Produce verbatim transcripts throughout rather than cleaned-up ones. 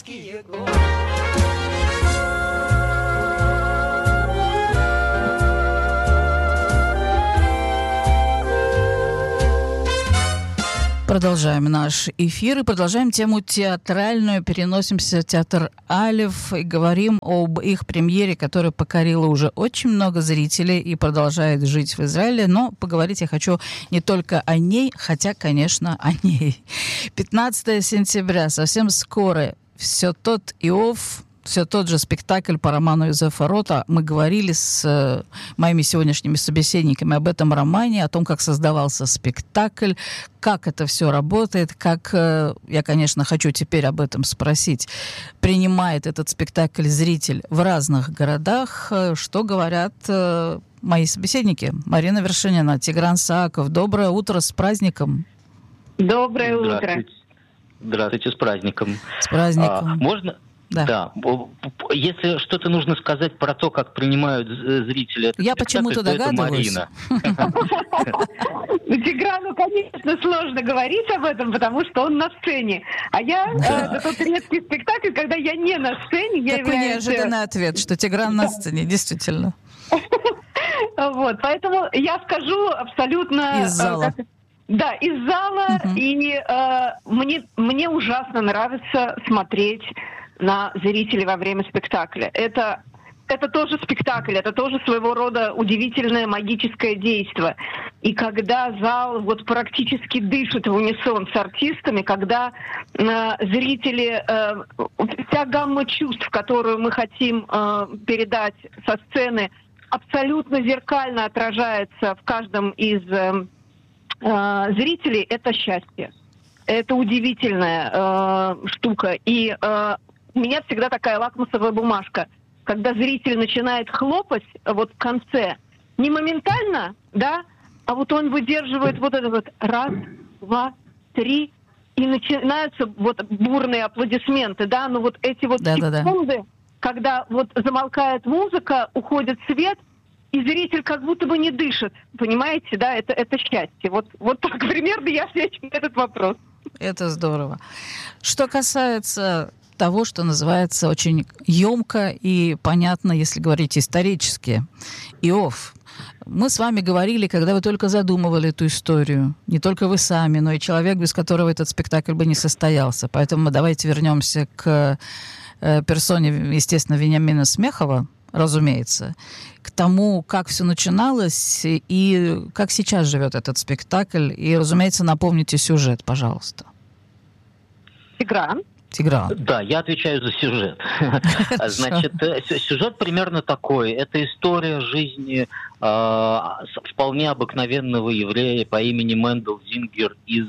студенческие годы. Продолжаем наш эфир и продолжаем тему театральную. Переносимся в театр Алеф и говорим об их премьере, которая покорила уже очень много зрителей и продолжает жить в Израиле. Но поговорить я хочу не только о ней, хотя, конечно, о ней. пятнадцатого сентября, совсем скоро, все тот Иов, все тот же спектакль по роману Йозефа Рота. Мы говорили с э, моими сегодняшними собеседниками об этом романе, о том, как создавался спектакль, как это все работает, как, э, я, конечно, хочу теперь об этом спросить, принимает этот спектакль зритель в разных городах. Э, что говорят э, мои собеседники? Марина Вершинина, Тигран Сааков. Доброе утро, с праздником. Доброе утро. Здравствуйте, Здравствуйте, с праздником. С праздником. А, можно... Да. да. Если что-то нужно сказать про то, как принимают зрители этот Я спектакль, почему-то то это догадываюсь. Марина. Тиграну, конечно, сложно говорить об этом, потому что он на сцене. А я, это тот редкий спектакль, когда я не на сцене. Я Какой являюсь... неожиданный ответ, что Тигран на сцене, действительно. Вот, поэтому я скажу абсолютно... Из зала. Как... Да, из зала. Uh-huh. И э, мне, мне ужасно нравится смотреть на зрителей во время спектакля. Это, это тоже спектакль, это тоже своего рода удивительное магическое действие. И когда зал вот практически дышит в унисон с артистами, когда э, зрители, э, вся гамма чувств, которую мы хотим э, передать со сцены, абсолютно зеркально отражается в каждом из э, э, зрителей, это счастье. Это удивительная э, штука. И э, у меня всегда такая лакмусовая бумажка. Когда зритель начинает хлопать вот в конце, не моментально, да, а вот он выдерживает вот это вот раз, два, три, и начинаются вот бурные аплодисменты, да, но вот эти вот да, секунды, да, да. когда вот замолкает музыка, уходит свет, и зритель как будто бы не дышит, понимаете, да, это, это счастье. Вот, вот так примерно я отвечу на этот вопрос. Это здорово. Что касается того, что называется очень емко и понятно, если говорить исторически. Иов. Мы с вами говорили, когда вы только задумывали эту историю. Не только вы сами, но и человек, без которого этот спектакль бы не состоялся. Поэтому давайте вернемся к э, персоне, естественно, Вениамина Смехова, разумеется, к тому, как все начиналось и как сейчас живет этот спектакль. И, разумеется, напомните сюжет, пожалуйста. Тигран. Тигран. Да, я отвечаю за сюжет. Значит, сюжет примерно такой. Это история жизни э, вполне обыкновенного еврея по имени Мендел Зингер из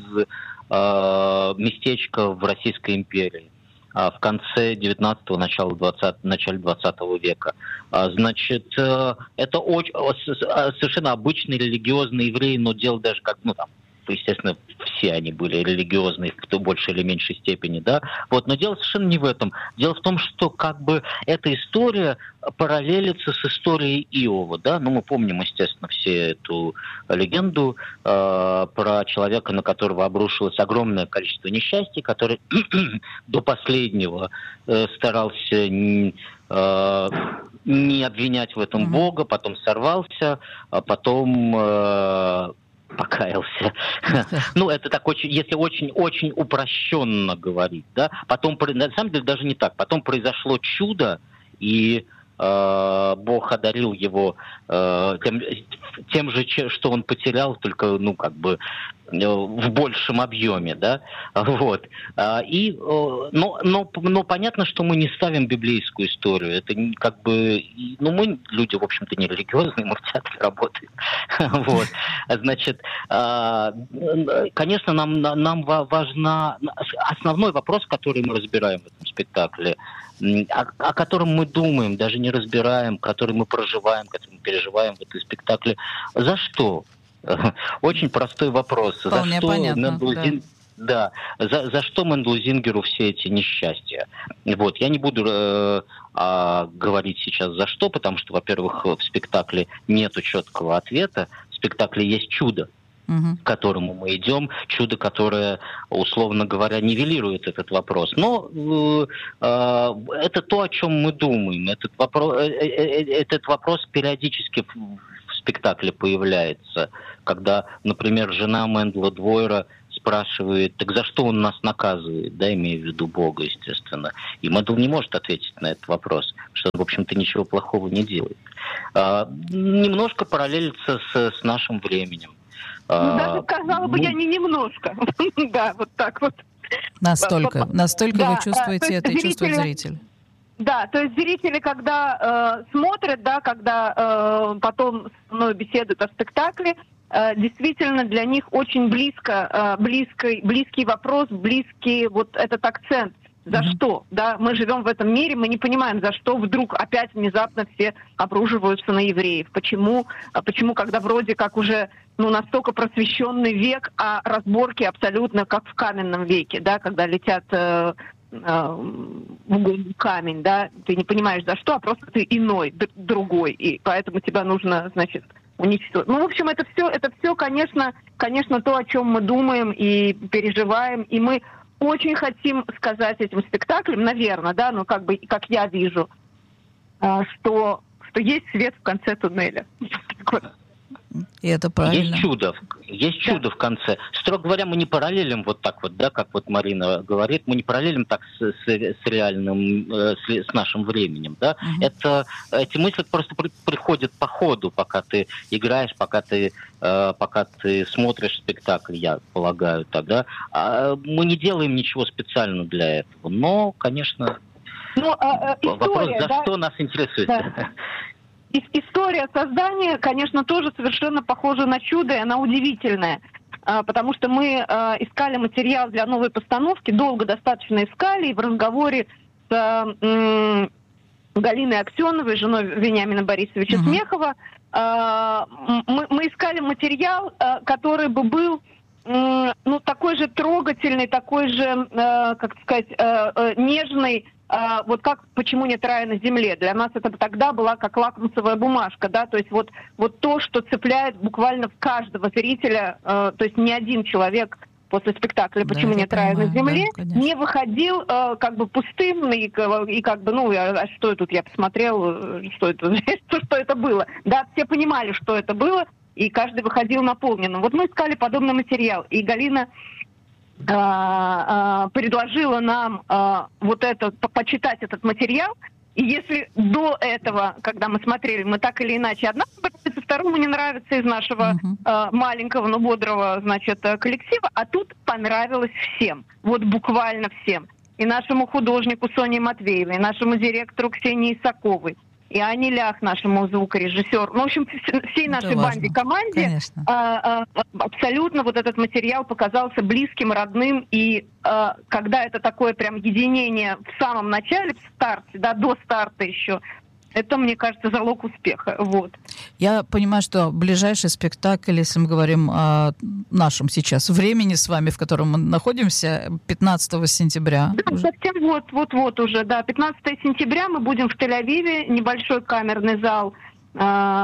э, местечка в Российской империи э, в конце девятнадцатого, начале двадцатого, начале двадцатого века. Э, значит, э, это очень, совершенно обычный религиозный еврей, но дело даже как, ну там, естественно, все они были религиозные в большей или меньшей степени, да. Вот, но дело совершенно не в этом. Дело в том, что как бы эта история параллелится с историей Иова, да. Ну, мы помним, естественно, все эту легенду э, про человека, на которого обрушилось огромное количество несчастий, который до последнего э, старался э, не обвинять в этом Бога, потом сорвался, а потом э, покаялся. Ну, это так очень, если очень-очень упрощенно говорить, да. Потом, на самом деле, даже не так. Потом произошло чудо, и э, Бог одарил его э, тем, тем же, что он потерял, только, ну, как бы в большем объеме, да, вот. И, но, но, но понятно, что мы не ставим библейскую историю. Это как бы, ну, мы люди, в общем-то, не религиозные, мы в театре работаем, вот. Значит, конечно, нам, нам важна основной вопрос, который мы разбираем в этом спектакле, о, о котором мы думаем, даже не разбираем, который мы проживаем, который мы переживаем в этом спектакле. За что? Очень простой вопрос. Вполне за что понятно, Мендел да. Зин... да. За, за что Менделу Зингеру все эти несчастья? Вот. Я не буду э, э, говорить сейчас за что, потому что, во-первых, в спектакле нету четкого ответа. В спектакле есть чудо. угу. к которому мы идем, чудо, которое, условно говоря, нивелирует этот вопрос. Но э, э, это то, о чем мы думаем. Этот вопрос, э, э, этот вопрос периодически в, в спектакле появляется, когда, например, жена Мэндла Двойра спрашивает, так за что он нас наказывает, да, имея в виду Бога, естественно. И Мэндл не может ответить на этот вопрос, что он, в общем-то, ничего плохого не делает. А, немножко параллелится с, с нашим временем. Ну, даже сказала бы, я не немножко. Да, вот так вот. Настолько, настолько да, вы чувствуете это и чувствует зрители, зритель. Да, то есть зрители, когда э, смотрят, да, когда э, потом со мной беседуют о спектакле, э, действительно для них очень близко, э, близкий, близкий вопрос, близкий вот этот акцент. За mm-hmm. что? Да, мы живем в этом мире, мы не понимаем, за что вдруг опять внезапно все обрушиваются на евреев. Почему? Почему, когда вроде как уже ну, настолько просвещенный век, а разборки абсолютно как в каменном веке, да, когда летят э, э, в голову камень, да, ты не понимаешь за что, а просто ты иной, д- другой, и поэтому тебя нужно, значит, уничтожить. Ну, в общем, это все, это все, конечно, конечно, то, о чем мы думаем и переживаем, и мы очень хотим сказать этим спектаклем, наверное, да, ну как бы, как я вижу, что, что есть свет в конце туннеля. И это правильно. Есть чудо, есть чудо да. в конце. Строго говоря, мы не параллелим вот так вот, да, как вот Марина говорит, мы не параллелим так с, с, с реальным, с, с нашим временем, да. Угу. Это, эти мысли просто при, приходят по ходу, пока ты играешь, пока ты, э, пока ты смотришь спектакль, я полагаю, тогда. А мы не делаем ничего специально для этого, но, конечно, ну, а, а, история, вопрос, за да? что нас интересует. Да. История создания, конечно, тоже совершенно похожа на чудо, и она удивительная, потому что мы искали материал для новой постановки, долго достаточно искали, и в разговоре с Галиной Аксеновой, женой Вениамина Борисовича uh-huh. Смехова, мы, мы искали материал, который бы был ну, такой же трогательный, такой же, как сказать, нежный, Uh, вот как «Почему нет рая на земле». Для нас это тогда была как лакмусовая бумажка, да, то есть вот, вот то, что цепляет буквально каждого зрителя, uh, то есть ни один человек после спектакля «Почему да, нет рая на земле» да, не выходил uh, как бы пустым и, и как бы, ну, а, а что тут я посмотрел, что это, что это было. Да, все понимали, что это было, и каждый выходил наполненным. Вот мы искали подобный материал, и Галина предложила нам а, вот это, по- почитать этот материал, и если до этого, когда мы смотрели, мы так или иначе одна нравится, второму не нравится из нашего uh-huh. а, маленького, но бодрого, значит, коллектива, а тут понравилось всем, вот буквально всем. И нашему художнику Соне Матвеевой, и нашему директору Ксении Исаковой, и Ане Лях, нашему звукорежиссеру, ну, в общем, всей нашей это банде, команде, а, а, абсолютно вот этот материал показался близким, родным, и а, когда это такое прям единение в самом начале, в старте, да, до старта еще, это, мне кажется, залог успеха. Вот. Я понимаю, что ближайший спектакль, если мы говорим о нашем сейчас времени с вами, в котором мы находимся, пятнадцатого сентября. Да, уже. Совсем вот, вот, вот уже, да. пятнадцатого сентября мы будем в Тель-Авиве, небольшой камерный зал э,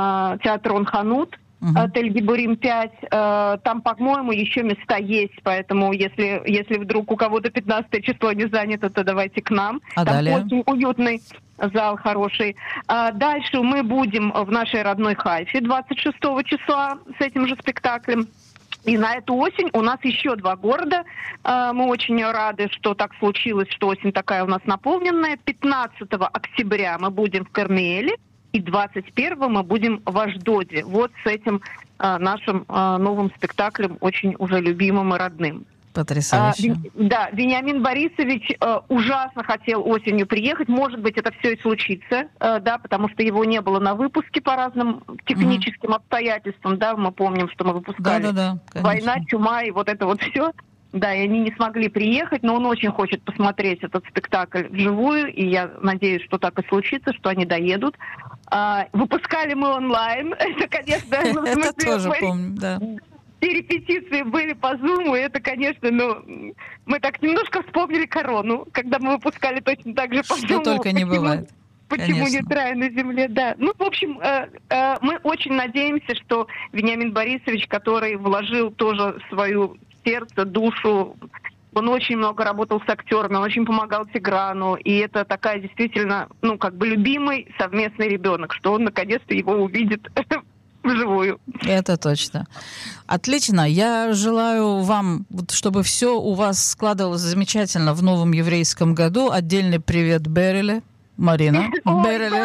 театра Ханут, uh-huh. Тель-Гибурим пять. Э, там, по-моему, еще места есть, поэтому если, если вдруг у кого-то пятнадцатое число не занято, то давайте к нам. А там далее? Очень уютный зал, хороший. А дальше мы будем в нашей родной Хайфе двадцать шестого числа с этим же спектаклем. И на эту осень у нас еще два города. Мы очень рады, что так случилось, что осень такая у нас наполненная. пятнадцатого октября мы будем в Кармиэле, и двадцать первого мы будем в Ашдоде. Вот с этим нашим новым спектаклем, очень уже любимым и родным. Потрясающе. А, да, Вениамин Борисович э, ужасно хотел осенью приехать. Может быть, это все и случится, э, да, потому что его не было на выпуске по разным техническим mm-hmm. обстоятельствам, да, мы помним, что мы выпускали. Да-да-да, война, чума и вот это вот все. Да, и они не смогли приехать, но он очень хочет посмотреть этот спектакль вживую, и я надеюсь, что так и случится, что они доедут. А, выпускали мы онлайн, это, конечно... Это тоже помню, да. Все репетиции были по Zoom, и это, конечно, ну, мы так немножко вспомнили корону, когда мы выпускали точно так же по Zoom. Что только не бывает. Почему Конечно. нет рая на земле, да. Ну, в общем, э, э, мы очень надеемся, что Вениамин Борисович, который вложил тоже свою сердце, душу, он очень много работал с актерами, он очень помогал Тиграну, и это такая действительно, ну, как бы любимый совместный ребенок, что он наконец-то его увидит вживую. Это точно. Отлично. Я желаю вам, чтобы все у вас складывалось замечательно в новом еврейском году. Отдельный привет Береле. Марина. Ой, Береле.